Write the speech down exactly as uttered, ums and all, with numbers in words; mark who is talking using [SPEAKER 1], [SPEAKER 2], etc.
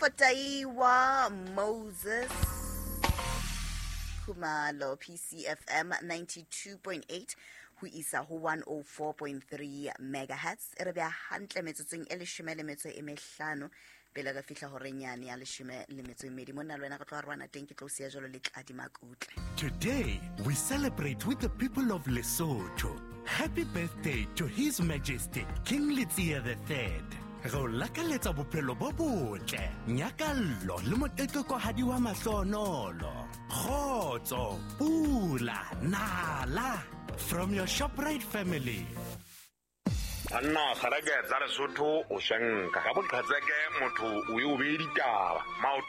[SPEAKER 1] Fataiwa Moses Kumalo P C F M ninety-two point eight who isa ho one oh four point three megahertz e re bya hantle metsotsong e leshome le metso e mehlano pele ga fihla horenyane ya leshome le metso e medi monna le wena ka tlo rwana teng ke tlo sia jalo le tladi makutle.
[SPEAKER 2] Today we celebrate with the people of Lesotho. Happy birthday to His Majesty King Letsie the third. Go lakaletsa bophelo bo botle nyakallo le moteteko hadi wa mahlonolo khotso pula nala from your ShopRite family.
[SPEAKER 3] Anna kharage tsara sotho o shanka ka botlhatseke motho o e o be ditaba